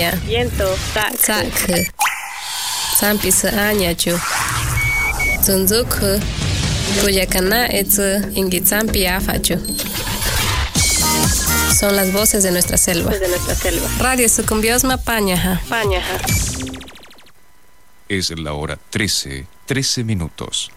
Paña. Viento, Sak. Sampis Añachu. Zunzuk. Cuyacana etz Ingitsampi Afachu. Son las voces de nuestra selva. Radio Sucumbiosma Pañaja. Pañaja. Es la hora 13:13.